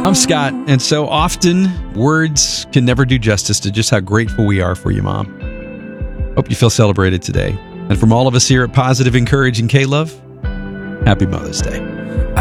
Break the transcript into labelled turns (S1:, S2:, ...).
S1: I'm Scott, and so often words can never do justice to just how grateful we are for you, Mom. Hope you feel celebrated today. And from all of us here at Positive Encouraging K-Love, happy Mother's Day.